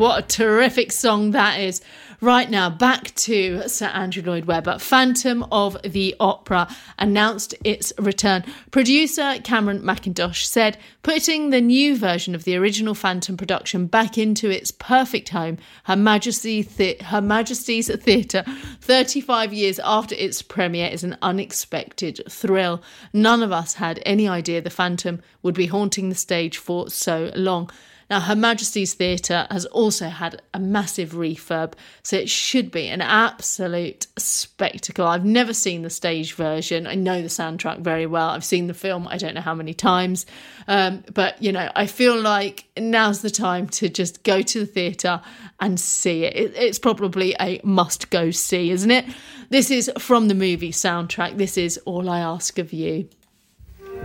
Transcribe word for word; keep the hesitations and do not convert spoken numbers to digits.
what a terrific song that is. Right now, back to Sir Andrew Lloyd Webber. Phantom of the Opera announced its return. Producer Cameron McIntosh said, putting the new version of the original Phantom production back into its perfect home, Her Majesty the- Her Majesty's Theatre, thirty-five years after its premiere, is an unexpected thrill. None of us had any idea the Phantom would be haunting the stage for so long. Now, Her Majesty's Theatre has also had a massive refurb, so it should be an absolute spectacle. I've never seen the stage version. I know the soundtrack very well. I've seen the film, I don't know how many times. Um, but, you know, I feel like now's the time to just go to the theatre and see it. it. It's probably a must-go see, isn't it? This is from the movie soundtrack. This is All I Ask of You.